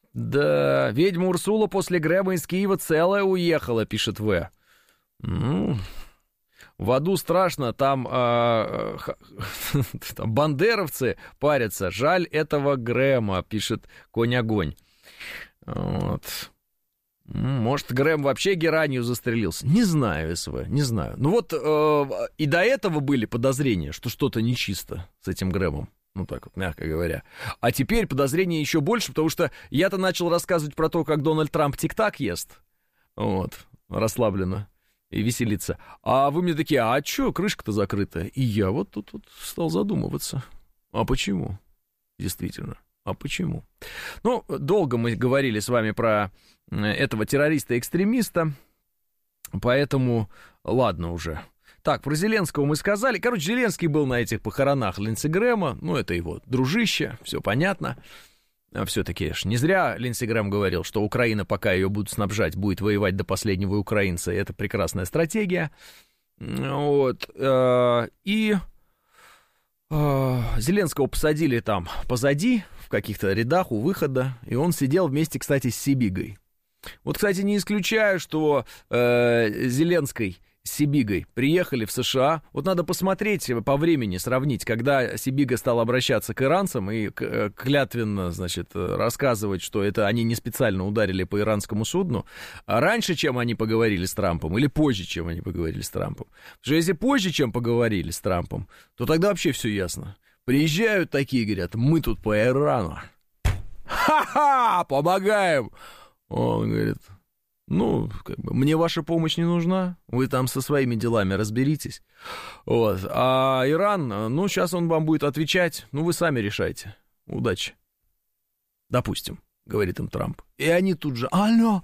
Да, ведьма Урсула после Грэма из Киева целая уехала, пишет В. Ну, в аду страшно, там бандеровцы парятся. Жаль этого Грэма, пишет Конь-огонь. Вот. Может, Грэм вообще геранью застрелился? Не знаю, СВ, не знаю. Ну вот и до этого были подозрения, что что-то нечисто с этим Грэмом. Ну, так вот, мягко говоря. А теперь подозрения еще больше, потому что я-то начал рассказывать про то, как Дональд Трамп тик-так ест. Вот, расслабленно и веселится. А вы мне такие, а чё, крышка-то закрыта? И я вот тут вот стал задумываться. А почему? Действительно. А почему? Ну, долго мы говорили с вами про этого террориста-экстремиста, поэтому ладно уже. Так, про Зеленского мы сказали. Короче, Зеленский был на этих похоронах Линдси Грэма, ну, это его дружище, все понятно. Все-таки не зря Линдси Грэм говорил, что Украина, пока ее будут снабжать, будет воевать до последнего украинца, это прекрасная стратегия. Вот, и Зеленского посадили там позади, в каких-то рядах у выхода, и он сидел вместе, кстати, с Сибигой. Вот, кстати, не исключаю, что Зеленский с Сибигой приехали в США. Вот надо посмотреть по времени, сравнить, когда Сибига стал обращаться к иранцам и клятвенно, значит, рассказывать, что это они не специально ударили по иранскому судну, а раньше, чем они поговорили с Трампом, или позже, чем они поговорили с Трампом. Потому что если позже, чем поговорили с Трампом, то тогда вообще все ясно. Приезжают такие, говорят, мы тут по Ирану. Ха-ха, помогаем. Он говорит... Ну, как бы, мне ваша помощь не нужна, вы там со своими делами разберитесь. Вот. А Иран, ну, сейчас он вам будет отвечать, ну, вы сами решайте. Удачи. Допустим, говорит им Трамп. И они тут же, алло,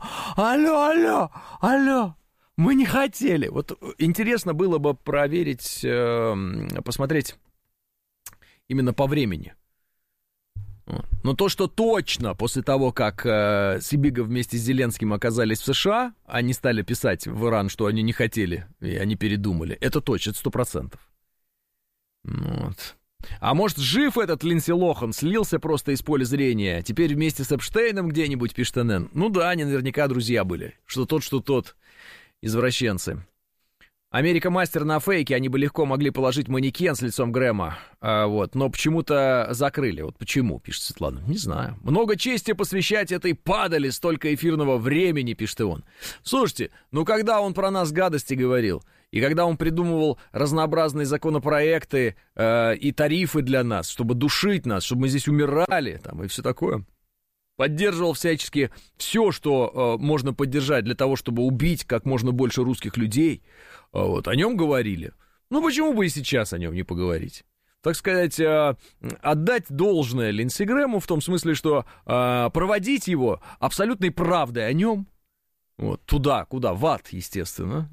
мы не хотели. Вот интересно было бы проверить, посмотреть именно по времени. Но то, что точно после того, как Сибига вместе с Зеленским оказались в США, они стали писать в Иран, что они не хотели, и они передумали, это точно, это 100%. Вот. А может, жив этот Линдси Лохан, слился просто из поля зрения, теперь вместе с Эпштейном где-нибудь, пишет НН. Ну да, они наверняка друзья были, что тот, извращенцы. Америка мастер на фейке, они бы легко могли положить манекен с лицом Грэма, вот, но почему-то закрыли. Вот почему, пишет Светлана, не знаю. Много чести посвящать этой падали, столько эфирного времени, пишет и он. Слушайте, ну когда он про нас гадости говорил, и когда он придумывал разнообразные законопроекты и тарифы для нас, чтобы душить нас, чтобы мы здесь умирали, там, и все такое... Поддерживал всячески все, что можно поддержать для того, чтобы убить как можно больше русских людей. Вот, о нем говорили. Ну, почему бы и сейчас о нем не поговорить? Так сказать, отдать должное Линдси Грэму в том смысле, что проводить его абсолютной правдой о нем вот, туда, куда? В ад, естественно.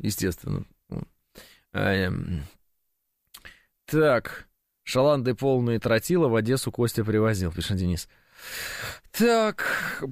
Так, шаланды полные тротила в Одессу Костя привозил, пишет Денис. Так,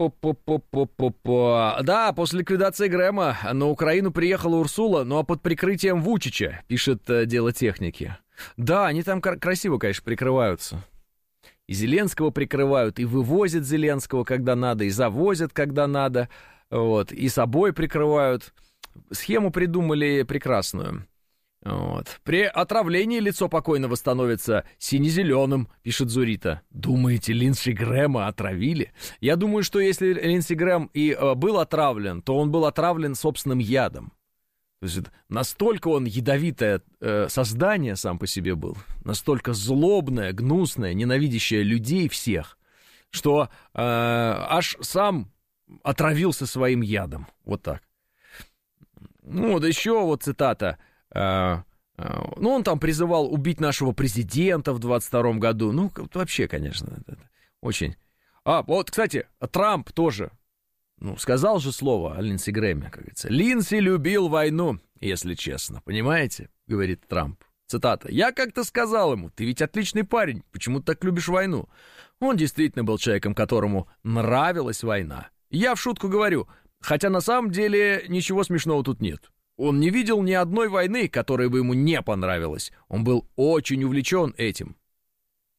да, после ликвидации Грэма на Украину приехала Урсула, но под прикрытием Вучича, пишет Дело техники. Да, они там красиво, конечно, прикрываются. И Зеленского прикрывают, и вывозят Зеленского, когда надо, и завозят, когда надо, вот, и собой прикрывают. Схему придумали прекрасную. Вот. При отравлении лицо покойного становится сине-зеленым, пишет Зурита. Думаете, Линдси Грэма отравили? Я думаю, что если Линдси Грэм и был отравлен, то он был отравлен собственным ядом. То есть настолько он ядовитое создание сам по себе был, настолько злобное, гнусное, ненавидящее людей всех, что аж сам отравился своим ядом. Вот так. Ну, вот еще вот цитата. Ну, он там призывал убить нашего президента в 22-м году. Ну, вообще, конечно, это очень... вот, кстати, Трамп тоже, ну, сказал же слово о Линдси Грэме, как говорится. Линдси любил войну, если честно, понимаете, говорит Трамп. Цитата. «Я как-то сказал ему, ты ведь отличный парень, почему ты так любишь войну?» Он действительно был человеком, которому нравилась война. Я в шутку говорю, хотя на самом деле ничего смешного тут нет. Он не видел ни одной войны, которая бы ему не понравилась. Он был очень увлечен этим.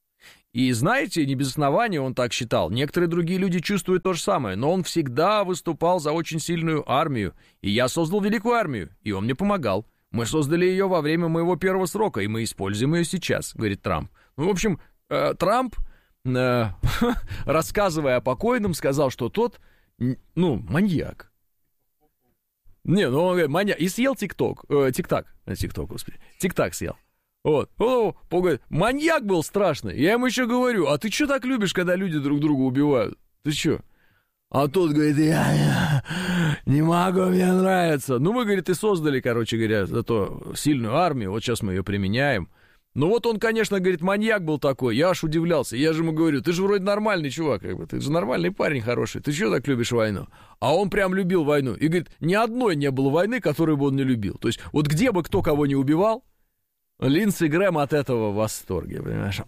И знаете, не без основания он так считал. Некоторые другие люди чувствуют то же самое, но он всегда выступал за очень сильную армию. И я создал великую армию, и он мне помогал. Мы создали ее во время моего первого срока, и мы используем ее сейчас, говорит Трамп. Ну, в общем, Трамп, рассказывая о покойном, сказал, что тот, ну, маньяк. Не, ну, он говорит, маньяк. И съел тик-так, господи, тик-так съел. Вот, он говорит, маньяк был страшный. Я ему еще говорю, а ты что так любишь, когда люди друг друга убивают? Ты что? А тот говорит, я не могу, мне нравится. Ну, мы, говорит, и создали, короче говоря, зато сильную армию, вот сейчас мы ее применяем. Ну, вот он, конечно, говорит, маньяк был такой, я аж удивлялся. Я же ему говорю, ты же вроде нормальный чувак, как бы, ты же нормальный парень хороший, ты что так любишь войну? А он прям любил войну. И говорит, ни одной не было войны, которую бы он не любил. То есть, вот где бы кто кого не убивал, Линдси Грэм от этого в восторге, понимаешь?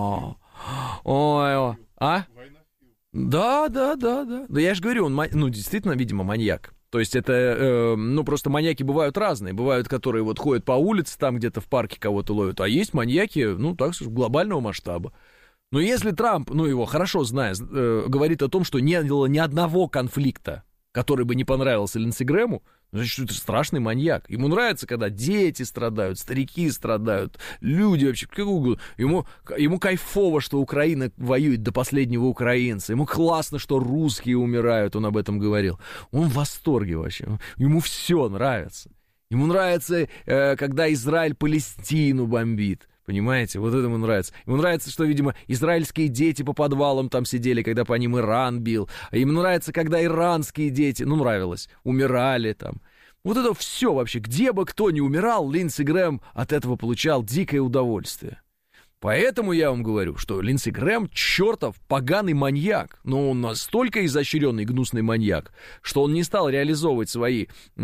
Ой, а? Да. Да я же говорю, он, ну, действительно, видимо, маньяк. То есть это, ну, просто маньяки бывают разные. Бывают, которые вот ходят по улице, там где-то в парке кого-то ловят. А есть маньяки, ну, так скажем, глобального масштаба. Но если Трамп, ну, его хорошо зная, говорит о том, что не было ни одного конфликта, который бы не понравился Линдси Грэму, значит, это страшный маньяк. Ему нравится, когда дети страдают, старики страдают, люди вообще, как угодно. Ему кайфово, что Украина воюет до последнего украинца. Ему классно, что русские умирают, он об этом говорил. Он в восторге вообще. Ему все нравится. Ему нравится, когда Израиль Палестину бомбит. Понимаете, вот это ему нравится. Ему нравится, что, видимо, израильские дети по подвалам там сидели, когда по ним Иран бил. А ему нравится, когда иранские дети, ну, нравилось, умирали там. Вот это все вообще. Где бы кто ни умирал, Линдси Грэм от этого получал дикое удовольствие. Поэтому я вам говорю, что Линдси Грэм чертов поганый маньяк. Но он настолько изощренный гнусный маньяк, что он не стал реализовывать свои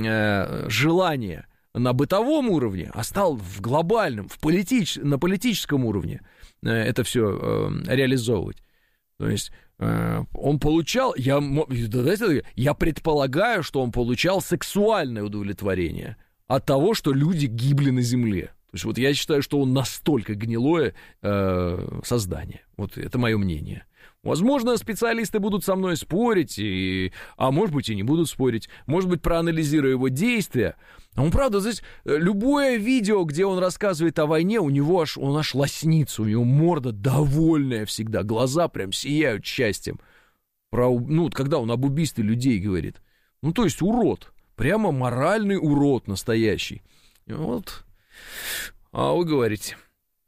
желания на бытовом уровне, а стал в глобальном, на политическом уровне это все реализовывать. То есть он получал, я предполагаю, что он получал сексуальное удовлетворение от того, что люди гибли на земле. То есть вот я считаю, что он настолько гнилое создание. Вот это мое мнение. Возможно, специалисты будут со мной спорить, а может быть и не будут спорить. Может быть, проанализируя его действия. А он, правда, здесь любое видео, где он рассказывает о войне, он аж лоснится, у него морда довольная всегда, глаза прям сияют счастьем. Когда он об убийстве людей говорит. Ну, то есть урод, прямо моральный урод настоящий. Вот, а вы говорите...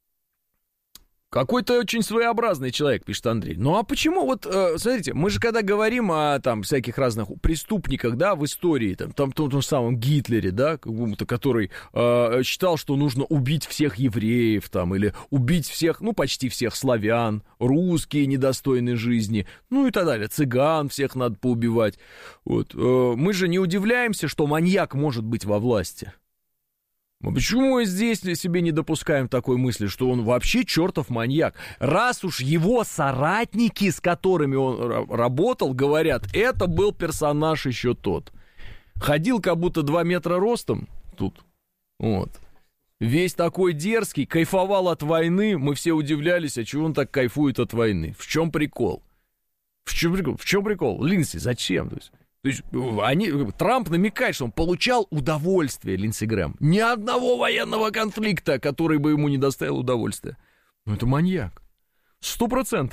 Какой-то очень своеобразный человек, пишет Андрей. Ну а почему, вот, смотрите, мы же когда говорим о там всяких разных преступниках, да, в истории, там том самом Гитлере, да, который считал, что нужно убить всех евреев, там, или убить всех, ну, почти всех славян, русские недостойны жизни, ну и так далее, цыган всех надо поубивать. Вот, мы же не удивляемся, что маньяк может быть во власти. А почему мы здесь себе не допускаем такой мысли, что он вообще чертов маньяк? Раз уж его соратники, с которыми он работал, говорят, это был персонаж еще тот. Ходил как будто 2 метра ростом тут, вот. Весь такой дерзкий, кайфовал от войны, мы все удивлялись, а чего он так кайфует от войны? В чем прикол? В чем прикол? Линдси, зачем? То есть Трамп намекает, что он получал удовольствие, Линдси Грэм. Ни одного военного конфликта, который бы ему не доставил удовольствия. Ну, это маньяк. 100%.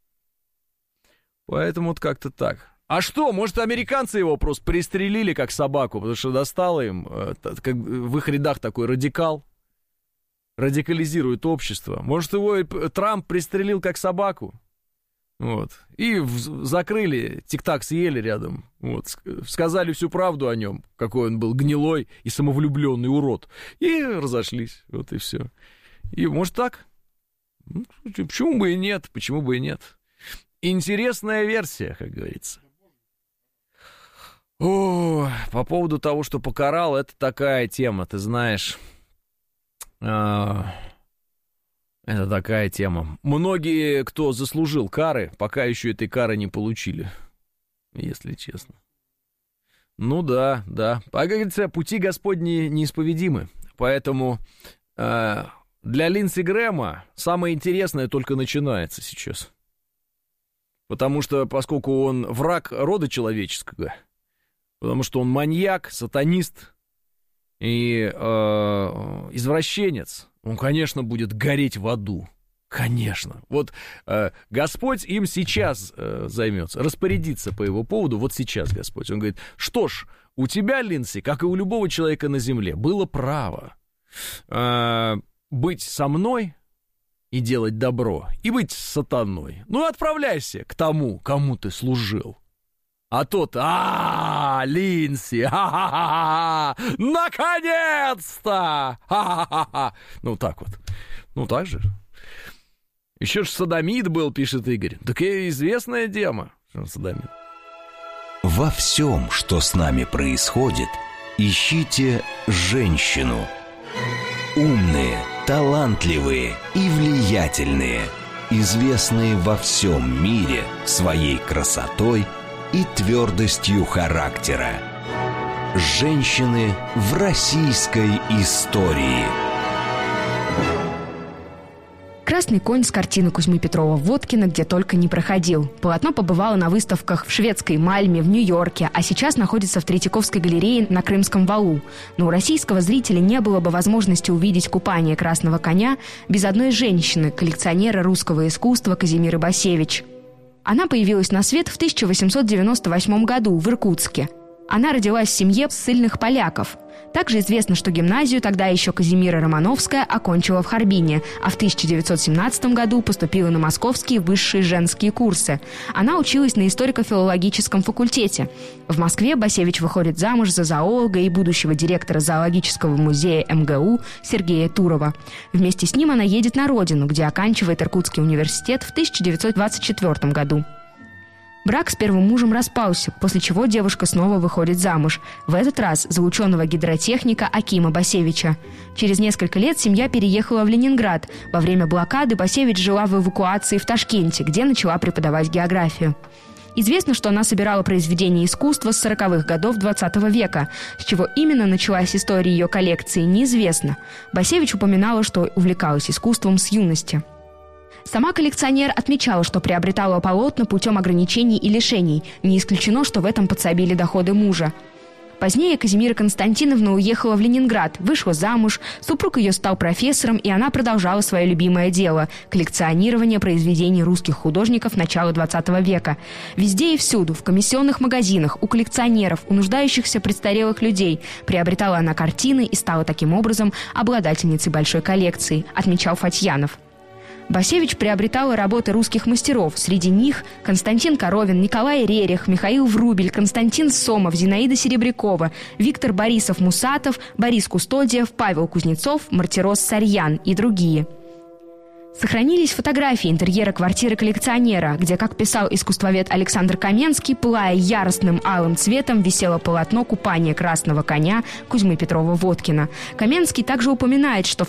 Поэтому вот как-то так. А что, может, американцы его просто пристрелили как собаку, потому что достало им, как в их рядах такой радикал, радикализирует общество. Может, его Трамп пристрелил как собаку? Вот. И закрыли, тик-так съели рядом. Вот. Сказали всю правду о нем, какой он был гнилой и самовлюбленный урод. И разошлись. Вот и все. И может так? Ну, почему бы и нет? Почему бы и нет? Интересная версия, как говорится. О, по поводу того, что покарал, это такая тема, ты знаешь. Это такая тема. Многие, кто заслужил кары, пока еще этой кары не получили, если честно. Ну да. А как говорится, пути Господни неисповедимы. Поэтому для Линдси Грэма самое интересное только начинается сейчас. Потому что, поскольку он враг рода человеческого, потому что он маньяк, сатанист и извращенец, он, конечно, будет гореть в аду. Конечно. Вот Господь им сейчас займется, распорядится по его поводу вот сейчас Господь. Он говорит, что ж, у тебя, Линдси, как и у любого человека на земле, было право быть со мной и делать добро, и быть с сатаной. Ну, отправляйся к тому, кому ты служил. А тот, Линдси, наконец-то! Ну, так вот. Ну, так же. Еще ж содомит был, пишет Игорь. Так и известная тема, что содомит. Во всем, что с нами происходит, ищите женщину. Умные, талантливые и влиятельные, известные во всем мире своей красотой и твердостью характера. Женщины в российской истории. «Красный конь» с картины Кузьмы Петрова-Водкина где только не проходил. Полотно побывало на выставках в шведской Мальме, в Нью-Йорке, а сейчас находится в Третьяковской галерее на Крымском валу. Но у российского зрителя не было бы возможности увидеть купание красного коня без одной женщины, коллекционера русского искусства Казимиры Басевич. Она появилась на свет в 1898 году в Иркутске. Она родилась в семье ссыльных поляков. Также известно, что гимназию тогда еще Казимира Романовская окончила в Харбине, а в 1917 году поступила на московские высшие женские курсы. Она училась на историко-филологическом факультете. В Москве Басевич выходит замуж за зоолога и будущего директора зоологического музея МГУ Сергея Турова. Вместе с ним она едет на родину, где оканчивает Иркутский университет в 1924 году. Брак с первым мужем распался, после чего девушка снова выходит замуж. В этот раз за ученого-гидротехника Акима Басевича. Через несколько лет семья переехала в Ленинград. Во время блокады Басевич жила в эвакуации в Ташкенте, где начала преподавать географию. Известно, что она собирала произведения искусства с 40-х годов XX века. С чего именно началась история ее коллекции, неизвестно. Басевич упоминала, что увлекалась искусством с юности. Сама коллекционер отмечала, что приобретала полотна путем ограничений и лишений. Не исключено, что в этом подсобили доходы мужа. Позднее Казимира Константиновна уехала в Ленинград, вышла замуж, супруг ее стал профессором, и она продолжала свое любимое дело – коллекционирование произведений русских художников начала XX века. Везде и всюду, в комиссионных магазинах, у коллекционеров, у нуждающихся престарелых людей приобретала она картины и стала таким образом обладательницей большой коллекции, отмечал Фатьянов. Басевич приобретала работы русских мастеров. Среди них Константин Коровин, Николай Рерих, Михаил Врубель, Константин Сомов, Зинаида Серебрякова, Виктор Борисов-Мусатов, Борис Кустодиев, Павел Кузнецов, Мартирос Сарьян и другие. Сохранились фотографии интерьера квартиры коллекционера, где, как писал искусствовед Александр Каменский, пылая яростным алым цветом, висело полотно «Купание красного коня» Кузьмы Петрова-Водкина. Каменский также упоминает, что в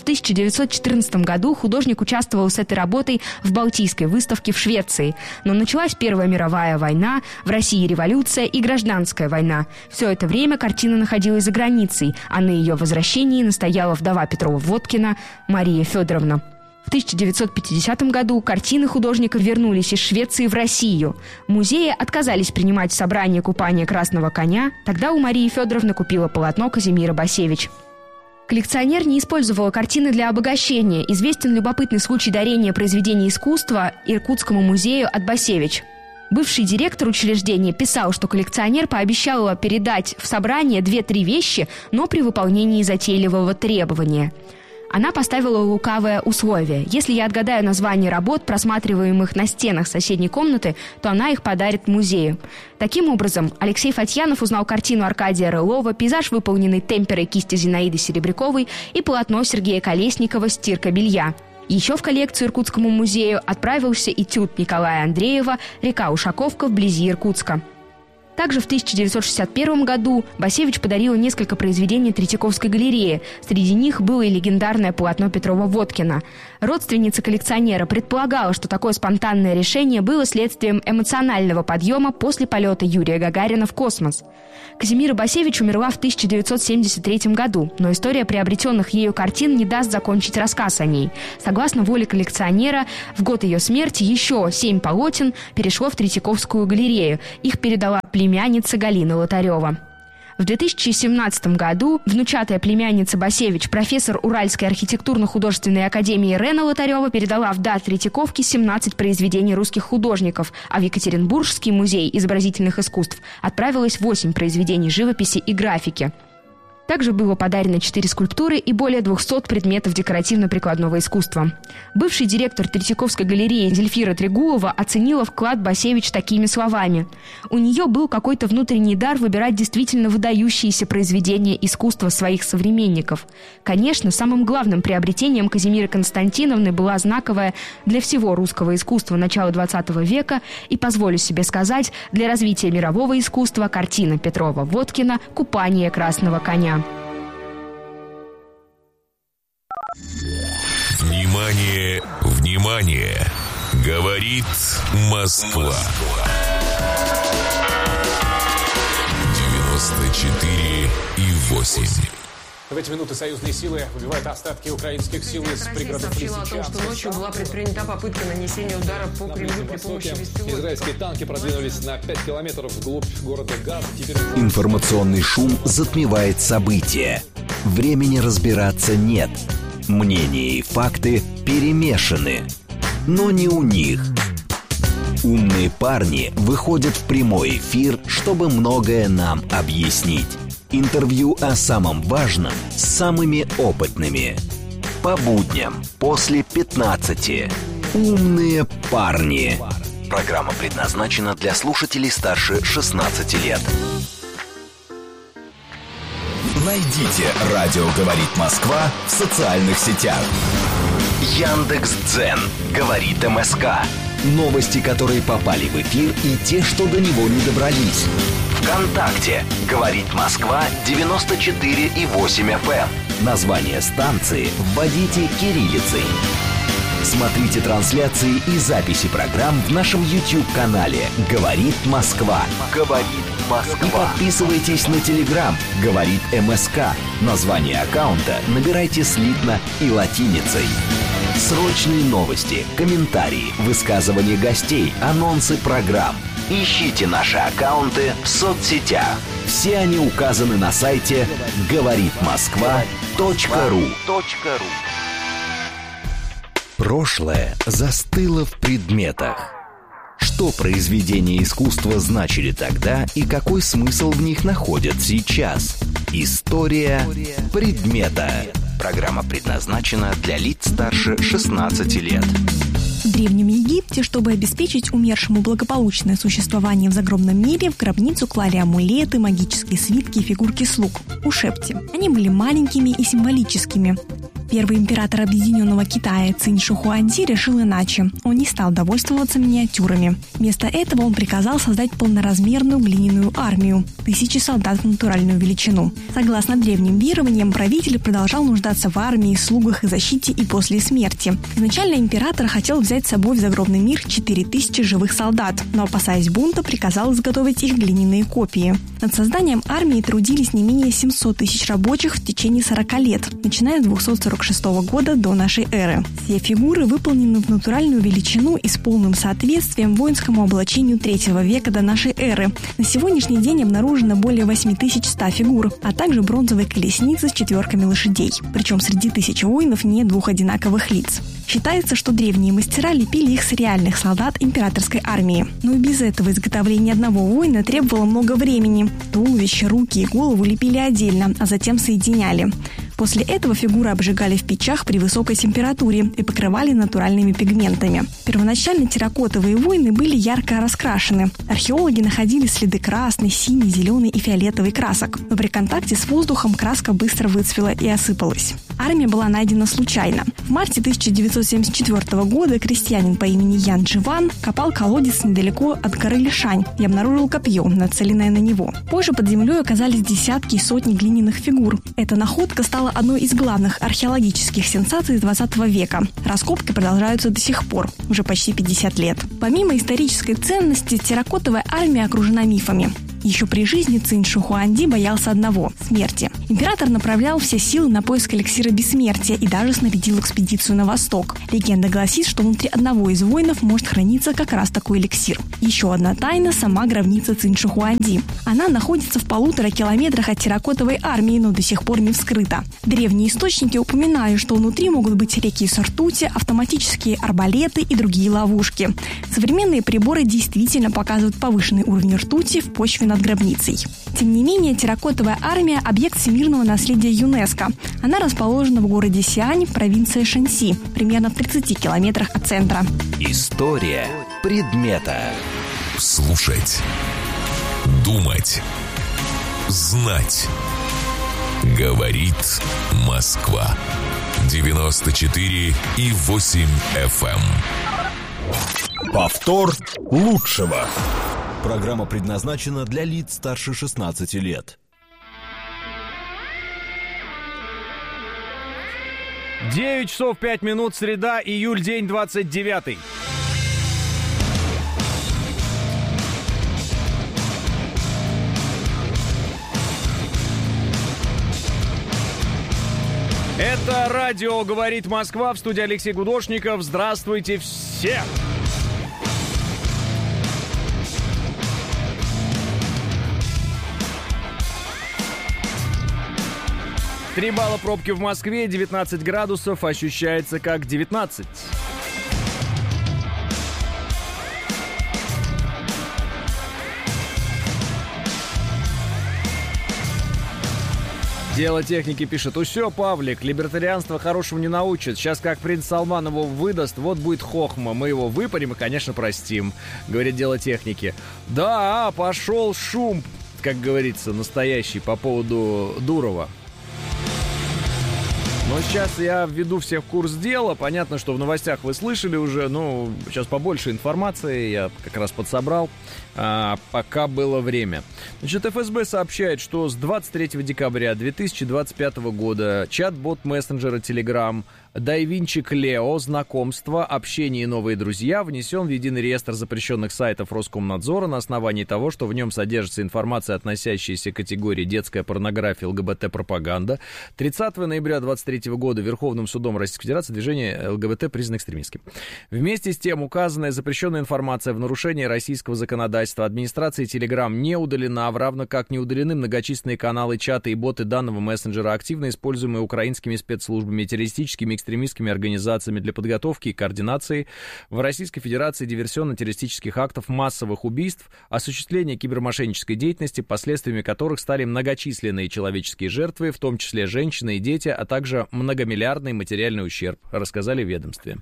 1914 году художник участвовал с этой работой в Балтийской выставке в Швеции. Но началась Первая мировая война, в России революция и гражданская война. Все это время картина находилась за границей, а на ее возвращении настояла вдова Петрова-Водкина Мария Федоровна. В 1950 году картины художника вернулись из Швеции в Россию. Музеи отказались принимать в собрание «Купание красного коня». Тогда у Марии Федоровны купила полотно Казимира Басевич. Коллекционер не использовала картины для обогащения. Известен любопытный случай дарения произведений искусства Иркутскому музею от Басевич. Бывший директор учреждения писал, что коллекционер пообещала передать в собрание 2-3 вещи, но при выполнении затейливого требования. Она поставила лукавое условие. Если я отгадаю название работ, просматриваемых на стенах соседней комнаты, то она их подарит музею. Таким образом, Алексей Фатьянов узнал картину Аркадия Рылова, пейзаж, выполненный темперой кисти Зинаиды Серебряковой, и полотно Сергея Колесникова «Стирка белья». Еще в коллекцию Иркутскому музею отправился этюд Николая Андреева «Река Ушаковка вблизи Иркутска». Также в 1961 году Басевич подарила несколько произведений Третьяковской галереи. Среди них было и легендарное полотно Петрова-Водкина. Родственница коллекционера предполагала, что такое спонтанное решение было следствием эмоционального подъема после полета Юрия Гагарина в космос. Казимира Басевич умерла в 1973 году, но история приобретенных ею картин не даст закончить рассказ о ней. Согласно воле коллекционера, в год ее смерти еще 7 полотен перешло в Третьяковскую галерею. Их передала племянница Галина Лотарева. В 2017 году внучатая племянница Басевич, профессор Уральской архитектурно-художественной академии Рена Лотарева, передала в дар Третьяковки 17 произведений русских художников, а в Екатеринбургский музей изобразительных искусств отправилось 8 произведений живописи и графики. Также было подарено 4 скульптуры и более 200 предметов декоративно-прикладного искусства. Бывший директор Третьяковской галереи Зельфира Трегулова оценила вклад Басевич такими словами: «У нее был какой-то внутренний дар выбирать действительно выдающиеся произведения искусства своих современников. Конечно, самым главным приобретением Казимиры Константиновны была знаковая для всего русского искусства начала XX века и, позволю себе сказать, для развития мирового искусства картина Петрова-Водкина «Купание красного коня». Внимание, внимание! Говорит Москва. 94,8. В эти минуты союзные силы выбивают остатки украинских сил из пригородов сообщила о том, что ночью была предпринята попытка нанесения удара по Кремлю при помощи беспилотников. Израильские танки продвинулись на 5 километров вглубь города Газа. Информационный шум затмевает события. Времени разбираться нет. Мнения и факты перемешаны. Но не у них. Умные парни выходят в прямой эфир, чтобы многое нам объяснить. Интервью о самом важном с самыми опытными. По будням после 15. Умные парни. Программа предназначена для слушателей старше 16 лет. Найдите «Радио говорит Москва» в социальных сетях. Яндекс.Дзен говорит МСК. Новости, которые попали в эфир, и те, что до него не добрались. ВКонтакте говорит Москва 94,8 FM. Название станции вводите кириллицей. Смотрите трансляции и записи программ в нашем YouTube-канале «Говорит Москва». «Говорит Москва». И подписывайтесь на Telegram «Говорит МСК». Название аккаунта набирайте слитно и латиницей. Срочные новости, комментарии, высказывания гостей, анонсы программ. Ищите наши аккаунты в соцсетях. Все они указаны на сайте говоритмосква.ру. Прошлое застыло в предметах. Что произведения искусства значили тогда и какой смысл в них находят сейчас? История предмета. Программа предназначена для лиц старше 16 лет. В Древнем Египте, чтобы обеспечить умершему благополучное существование в загробном мире, в гробницу клали амулеты, магические свитки и фигурки слуг – ушепти. Они были маленькими и символическими. Первый император Объединенного Китая Цинь Шихуанди решил иначе. Он не стал довольствоваться миниатюрами. Вместо этого он приказал создать полноразмерную глиняную армию – 1000 солдат в натуральную величину. Согласно древним верованиям, правитель продолжал нуждаться в армии, слугах и защите и после смерти. Изначально император хотел взять с собой в загробный мир 4000 живых солдат, но, опасаясь бунта, приказал изготовить их глиняные копии. Над созданием армии трудились не менее 700 тысяч рабочих в течение 40 лет, начиная с 246 года до нашей эры. Все фигуры выполнены в натуральную величину и с полным соответствием воинскому облачению 3 века до нашей эры. На сегодняшний день обнаружено более 8100 фигур, а также бронзовые колесницы с 4 лошадей. Причем среди 1000 воинов нет 2 одинаковых лиц. Считается, что древние мастера лепили их с реальных солдат императорской армии. Но и без этого изготовление одного воина требовало много времени. Туловище, руки и голову лепили отдельно, а затем соединяли. После этого фигуры обжигали в печах при высокой температуре и покрывали натуральными пигментами. Первоначально терракотовые воины были ярко раскрашены. Археологи находили следы красной, синей, зеленой и фиолетовой красок. Но при контакте с воздухом краска быстро выцвела и осыпалась. Армия была найдена случайно. В марте 1974 года крестьянин по имени Ян Дживан копал колодец недалеко от горы Лишань и обнаружил копье, нацеленное на него. Позже под землей оказались десятки и сотни глиняных фигур. Эта находка стала одной из главных археологических сенсаций 20 века. Раскопки продолжаются до сих пор, уже почти 50 лет. Помимо исторической ценности, терракотовая армия окружена мифами. Еще при жизни Цинь Ши Хуанди боялся одного – смерти. Император направлял все силы на поиск эликсира бессмертия и даже снарядил экспедицию на восток. Легенда гласит, что внутри одного из воинов может храниться как раз такой эликсир. Еще одна тайна – сама гробница Цинь Ши Хуанди. Она находится в 1,5 километрах от терракотовой армии, но до сих пор не вскрыта. Древние источники упоминают, что внутри могут быть реки с ртути, автоматические арбалеты и другие ловушки. Современные приборы действительно показывают повышенный уровень ртути в почве над гробницей. Тем не менее, терракотовая армия – объект всемирного наследия ЮНЕСКО. Она расположена в городе Сиань, провинция Шэньси, примерно в 30 километрах от центра. История предмета. Слушать, думать, знать. Говорит Москва. 94,8 FM. Повтор лучшего. Программа предназначена для лиц старше 16 лет. 9 часов 5 минут, среда, июль, день 29. Это радио «Говорит Москва», в студии Алексей Гудошников. Здравствуйте все! 3 балла пробки в Москве, 19 градусов, ощущается как 19. Дело техники пишет: «Усё, Павлик, либертарианство хорошему не научит. Сейчас как принц Салман его выдаст, вот будет хохма. Мы его выпарим и, конечно, простим», — говорит Дело техники. Да, пошел шум, как говорится, настоящий по поводу Дурова. Но сейчас я введу всех в курс дела. Понятно, что в новостях вы слышали уже, но сейчас побольше информации я как раз подсобрал, пока было время. Значит, ФСБ сообщает, что с 23 декабря 2025 года чат-бот мессенджера Telegram DaVinci Cleo «Знакомство, общение и новые друзья» внесен в единый реестр запрещенных сайтов Роскомнадзора на основании того, что в нем содержится информация, относящаяся к категории детская порнография, ЛГБТ-пропаганда. 30 ноября 2023 года Верховным судом Российской Федерации движение ЛГБТ признано экстремистским. Вместе с тем, указанная запрещенная информация в нарушении российского законодательства администрации Telegram не удалена, равно как не удалены многочисленные каналы, чаты и боты данного мессенджера, активно используемые украинскими спецслужбами, террористическими экстремистскими организациями для подготовки и координации в Российской Федерации диверсионно-террористических актов, массовых убийств, осуществления кибермошеннической деятельности, последствиями которых стали многочисленные человеческие жертвы, в том числе женщины и дети, а также многомиллиардный материальный ущерб, рассказали в ведомстве.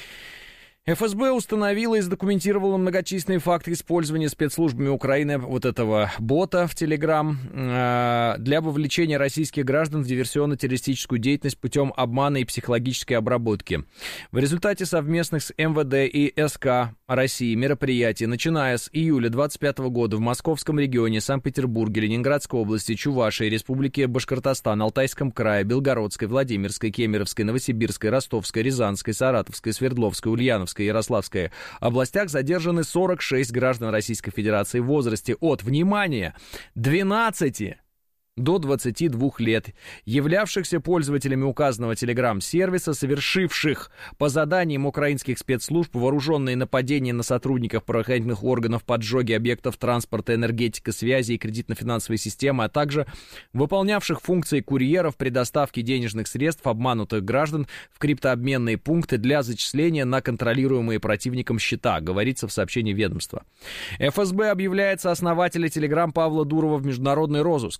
ФСБ установила и задокументировала многочисленные факты использования спецслужбами Украины вот этого бота в Telegram для вовлечения российских граждан в диверсионно-террористическую деятельность путем обмана и психологической обработки. В результате совместных с МВД и СК России мероприятий, начиная с июля 2025 года в Московском регионе, Санкт-Петербурге, Ленинградской области, Чувашии, Республике Башкортостан, Алтайском крае, Белгородской, Владимирской, Кемеровской, Новосибирской, Ростовской, Рязанской, Саратовской, Свердловской, Ульяновской, Ярославской областях задержаны 46 граждан Российской Федерации в возрасте от, внимание, 12 до 22 лет, являвшихся пользователями указанного телеграм-сервиса, совершивших по заданиям украинских спецслужб вооруженные нападения на сотрудников правоохранительных органов, поджоги объектов транспорта, энергетика, связи и кредитно-финансовой системы, а также выполнявших функции курьеров при доставке денежных средств обманутых граждан в криптообменные пункты для зачисления на контролируемые противником счета, говорится в сообщении ведомства. ФСБ объявляет сооснователя телеграм Павла Дурова в международный розыск. В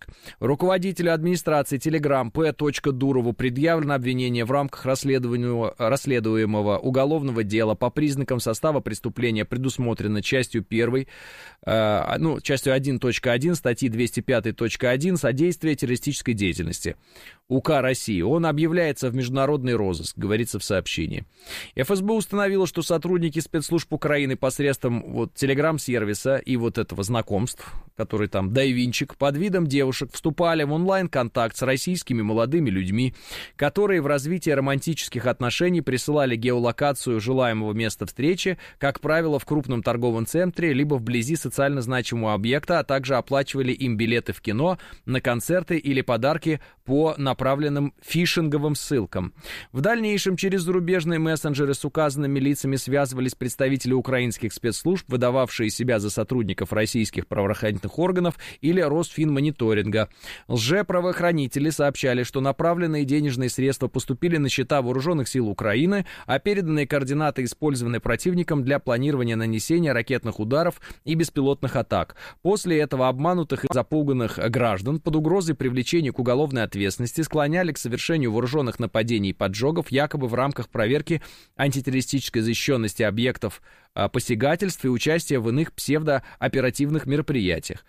Руководителю администрации Telegram П. Дурову предъявлено обвинение в рамках расследуемого уголовного дела по признакам состава преступления, предусмотрено частью 1, частью 1.1 статьи 205.1 «Содействие террористической деятельности» УК России. Он объявляется в международный розыск, говорится в сообщении. ФСБ установило, что сотрудники спецслужб Украины посредством телеграм-сервиса и этого знакомств, который там Дайвинчик, под видом девушек вступали в онлайн-контакт с российскими молодыми людьми, которые в развитии романтических отношений присылали геолокацию желаемого места встречи, как правило, в крупном торговом центре, либо вблизи социально значимого объекта, а также оплачивали им билеты в кино, на концерты или подарки по направленным фишинговым ссылкам. В дальнейшем через зарубежные мессенджеры с указанными лицами связывались представители украинских спецслужб, выдававшие себя за сотрудников российских правоохранительных органов или Росфинмониторинга. Лжеправоохранители сообщали, что направленные денежные средства поступили на счета вооруженных сил Украины, а переданные координаты использованы противником для планирования нанесения ракетных ударов и беспилотных атак. После этого обманутых и запуганных граждан под угрозой привлечения к уголовной ответственности склоняли к совершению вооруженных нападений и поджогов, якобы в рамках проверки антитеррористической защищенности объектов посягательств и участия в иных псевдооперативных мероприятиях.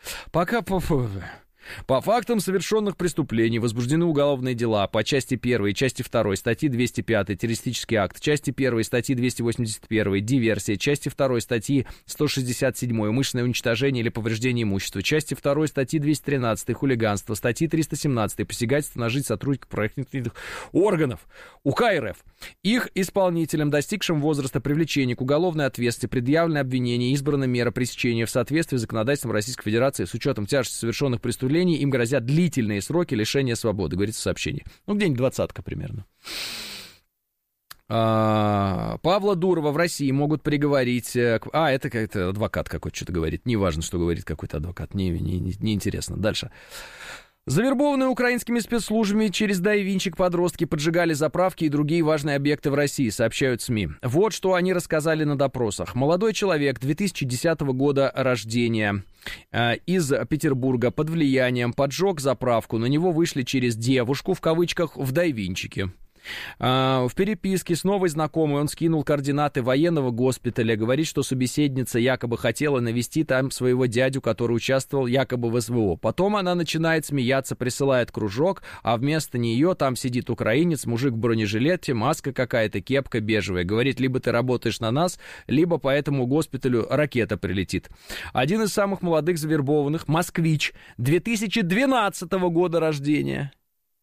По фактам совершенных преступлений возбуждены уголовные дела по части 1 и части 2 статьи 205 террористический акт, части 1 статьи 281 диверсия, части 2 статьи 167 умышленное уничтожение или повреждение имущества, части 2 статьи 213 хулиганство, статьи 317 посягательство на жизнь сотрудников правоохранительных органов УК РФ. Их исполнителям, достигшим возраста привлечения к уголовной ответственности, предъявлены обвинения, избрана мера пресечения в соответствии с законодательством Российской Федерации. С учетом тяжести совершенных преступлений им грозят длительные сроки лишения свободы, говорится в сообщении. Где-нибудь 20-ка примерно. Павла Дурова в России могут приговорить... это как-то адвокат какой-то что-то говорит. Неважно, что говорит какой-то адвокат. Не интересно. Дальше. Завербованные украинскими спецслужбами через Дайвинчик подростки поджигали заправки и другие важные объекты в России, сообщают СМИ. Вот что они рассказали на допросах. Молодой человек 2010 года рождения из Петербурга под влиянием поджег заправку. На него вышли через девушку, в кавычках, в Дайвинчике. В переписке с новой знакомой он скинул координаты военного госпиталя, говорит, что собеседница якобы хотела навести там своего дядю, который участвовал якобы в СВО. Потом она начинает смеяться, присылает кружок, а вместо нее там сидит украинец, мужик в бронежилете, маска какая-то, кепка бежевая. Говорит, либо ты работаешь на нас, либо по этому госпиталю ракета прилетит. Один из самых молодых завербованных, москвич, 2012 года рождения.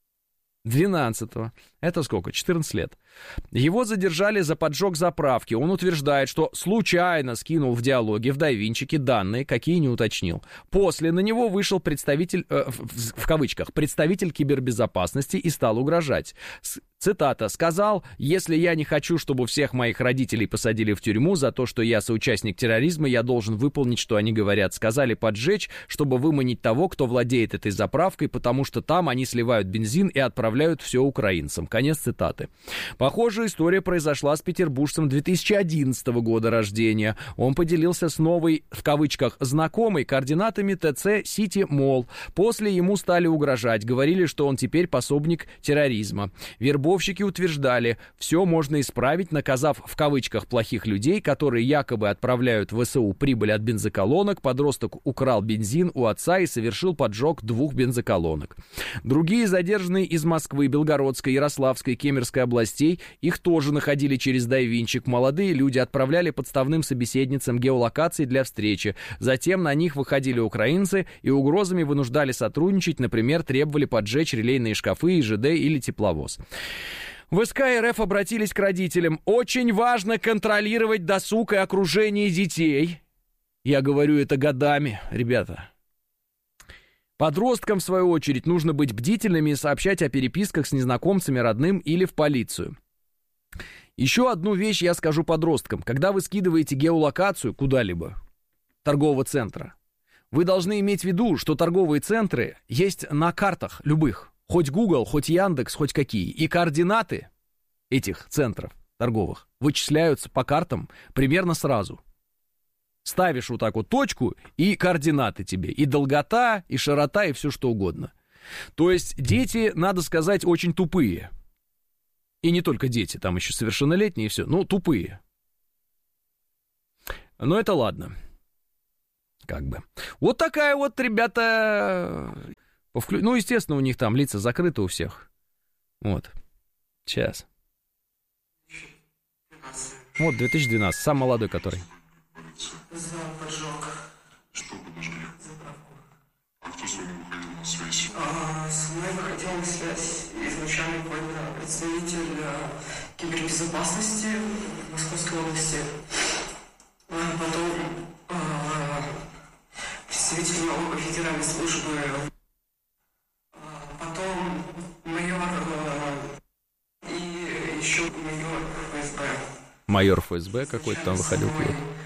12-го. Это сколько? 14 лет. Его задержали за поджог заправки. Он утверждает, что случайно скинул в диалоге в Дайвинчике данные, какие не уточнил. После на него вышел представитель, в кавычках, представитель кибербезопасности и стал угрожать. Цитата. «Сказал, если я не хочу, чтобы всех моих родителей посадили в тюрьму за то, что я соучастник терроризма, я должен выполнить, что они говорят. Сказали поджечь, чтобы выманить того, кто владеет этой заправкой, потому что там они сливают бензин и отправляют все украинцам». Конец цитаты. Похожая история произошла с петербуржцем 2011 года рождения. Он поделился с новой, в кавычках, знакомой координатами ТЦ Сити Молл. После ему стали угрожать. Говорили, что он теперь пособник терроризма. Вербовщики утверждали, все можно исправить, наказав в кавычках плохих людей, которые якобы отправляют в ВСУ прибыль от бензоколонок. Подросток украл бензин у отца и совершил поджог 2 бензоколонок. Другие задержанные из Москвы, Белгородской, Ярославской, Кемеровской областей, их тоже находили через Дайвинчик. Молодые люди отправляли подставным собеседницам геолокации для встречи. Затем на них выходили украинцы и угрозами вынуждали сотрудничать, например, требовали поджечь релейные шкафы, ИЖД или тепловоз. В СК РФ обратились к родителям. Очень важно контролировать досуг и окружение детей. Я говорю это годами, ребята. Подросткам, в свою очередь, нужно быть бдительными и сообщать о переписках с незнакомцами, родным или в полицию. Еще одну вещь я скажу подросткам. Когда вы скидываете геолокацию куда-либо, торгового центра, вы должны иметь в виду, что торговые центры есть на картах любых. Хоть Google, хоть Яндекс, хоть какие. И координаты этих центров торговых вычисляются по картам примерно сразу. Ставишь вот так вот точку, и координаты тебе. И долгота, и широта, и все что угодно. То есть дети, надо сказать, очень тупые. И не только дети, там еще совершеннолетние и все. Ну, тупые. Но это ладно. Как бы. Вот такая вот, ребята... Ну, естественно, у них там лица закрыты у всех. Вот. Сейчас. Вот, 2012, самый молодой который. За поджог. Что подожгли? Заправку. А кто с вами выходил на связь? Со мной выходил на связь изначально какой-то представитель кибербезопасности Московской области. Потом представитель налоговой федеральной службы. Потом майор и еще майор ФСБ. Майор ФСБ какой-то там выходил.